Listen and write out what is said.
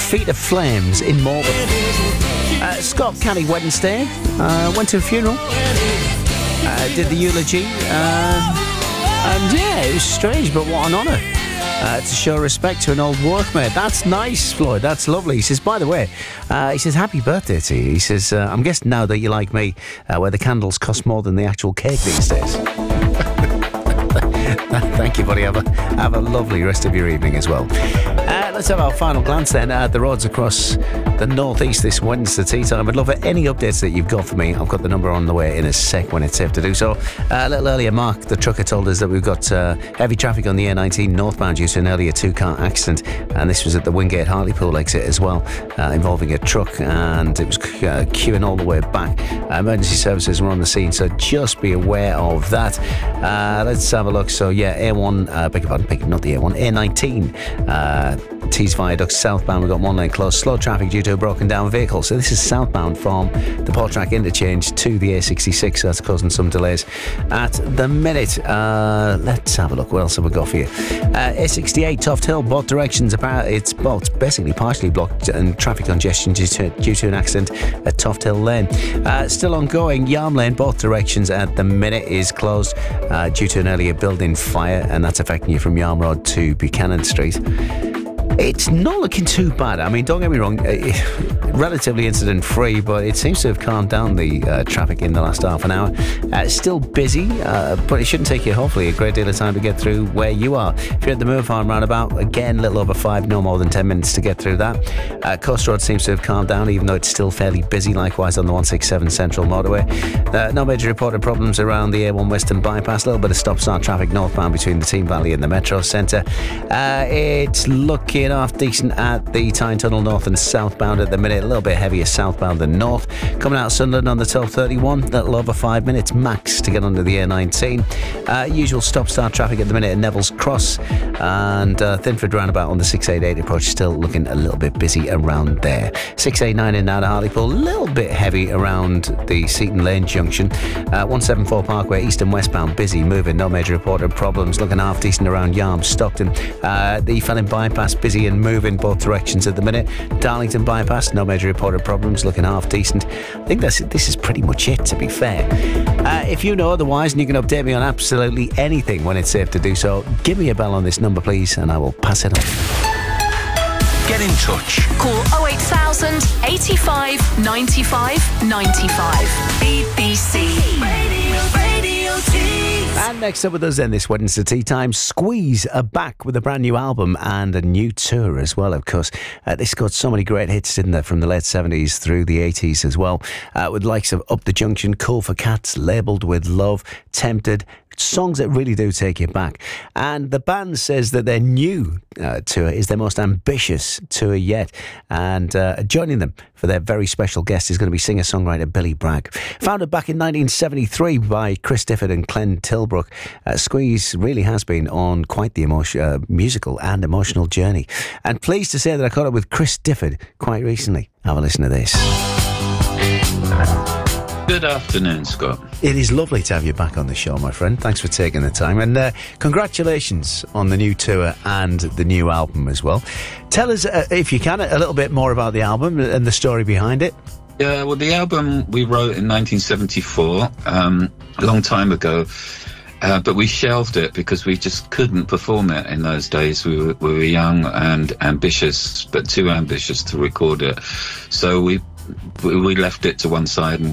Feet of Flames in Morven. Scott Kelly Wednesday went to a funeral, did the eulogy, and yeah, it was strange, but what an honour to show respect to an old workmate. That's nice, Floyd. That's lovely. He says, by the way, he says, happy birthday to you. He says, I'm guessing now that you're like me, where the candles cost more than the actual cake these days. Thank you, buddy. Have a lovely rest of your evening as well. Let's have our final glance then at the roads across the northeast this Wednesday tea time. I'd love any updates that you've got for me. I've got the number on the way in a sec when it's safe to do so. A little earlier, Mark, the trucker, told us that we've got heavy traffic on the A19 northbound due to an earlier two-car accident, and this was at the Wingate Hartlepool exit as well, involving a truck, and it was queuing all the way back. Emergency services were on the scene, so just be aware of that. Let's have a look. So yeah, A1, beg your pardon, not the A1, A19, Tees Viaduct southbound, we've got one lane closed. Slow traffic due to a broken down vehicle. So this is southbound from the Portrack interchange to the A66. So that's causing some delays at the minute. Let's have a look. What else have we got for you? A68 Toft Hill, both directions. It's basically partially blocked and traffic congestion due to an accident at Toft Hill Lane. Still ongoing. Yarm Lane, both directions at the minute, is closed due to an earlier building fire, and that's affecting you from Yarm Road to Buchanan Street. It's not looking too bad. I mean, don't get me wrong, relatively incident-free, but it seems to have calmed down the traffic in the last half an hour. It's still busy, but it shouldn't take you, hopefully, a great deal of time to get through where you are. If you're at the Moor Farm roundabout, again, a little over 5, no more than 10 minutes to get through that. Coast Road seems to have calmed down, even though it's still fairly busy, likewise on the 167 Central Motorway. No major reported problems around the A1 Western Bypass. A little bit of stop-start traffic northbound between the Team Valley and the Metro Centre. It's looking half decent at the Tyne Tunnel north and southbound at the minute. A little bit heavier southbound than north. Coming out of Sunderland on the 1231, a little over 5 minutes max to get under the A19. Usual stop-start traffic at the minute at Neville's Cross, and Thinford roundabout on the 688 approach, still looking a little bit busy around there. 689 in and out of Hartlepool, a little bit heavy around the Seaton Lane junction. 174 Parkway east and westbound, busy moving, no major reported problems. Looking half decent around Yarm, Stockton. The Felling Bypass, busy and moving both directions at the minute. Darlington Bypass, no major reported problems, looking half decent. I think this is pretty much it, to be fair. If you know otherwise and you can update me on absolutely anything when it's safe to do so, give me a bell on this number, please, and I will pass it on. Get in touch. Call 08000 85 95 95. BBC Radio Tea. And next up with us then this Wednesday tea time, Squeeze are back with a brand new album and a new tour as well, of course. They scored so many great hits, didn't they, from the late 70s through the 80s as well, with the likes of Up the Junction, Cool for Cats, Labelled with Love, Tempted, songs that really do take you back. And the band says that their new tour is their most ambitious tour yet, and joining them for their very special guest is going to be singer-songwriter Billy Bragg. Founded back in 1973 by Chris Difford and Glenn Tilbrook, Squeeze really has been on quite the musical and emotional journey, and pleased to say that I caught up with Chris Difford quite recently. Have a listen to this. Good afternoon, Scott. It is lovely to have you back on the show, my friend. Thanks for taking the time, and congratulations on the new tour and the new album as well. Tell us, if you can, a little bit more about the album and the story behind it. Yeah, well, the album we wrote in 1974, a long time ago, but we shelved it because we just couldn't perform it in those days. We were young and ambitious, but too ambitious to record it. So we left it to one side and